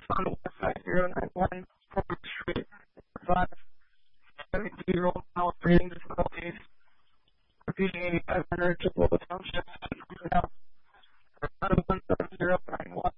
on the west side, 091 Fulton Street, 570 miles reading difficulties. Repeating 8500 Chippewa Township, now 17091.